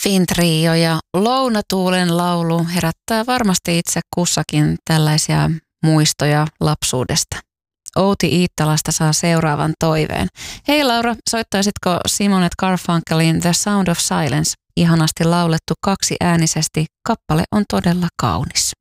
Fintrio ja Lounatuulen laulu herättää varmasti itse kussakin tällaisia muistoja lapsuudesta. Outi Iittalasta saa seuraavan toiveen. Hei Laura, soittaisitko Simon & Garfunkelin The Sound of Silence? Ihanasti laulettu kaksiäänisesti. Kappale on todella kaunis.